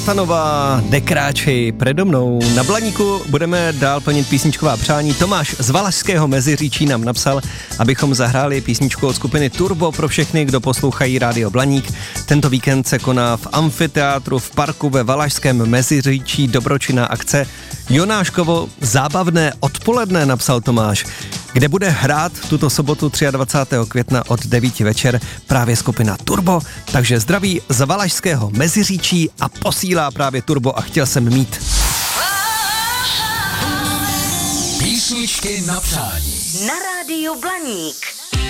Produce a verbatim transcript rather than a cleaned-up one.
Stanová dekráči predo mnou. Na Blaníku budeme dál plnit písničková přání. Tomáš z Valašského Meziříčí nám napsal, abychom zahráli písničku od skupiny Turbo pro všechny, kdo poslouchají Rádio Blaník. Tento víkend se koná v amfiteátru v parku ve Valašském Meziříčí dobročinná akce Jonáškovo zábavné odpoledne, napsal Tomáš, kde bude hrát tuto sobotu dvacátého třetího května od devíti večer právě skupina Turbo, takže zdraví z Valašského Meziříčí a posílá právě Turbo a chtěl jsem mít. Písničky na přání. Na Rádiu Blaník.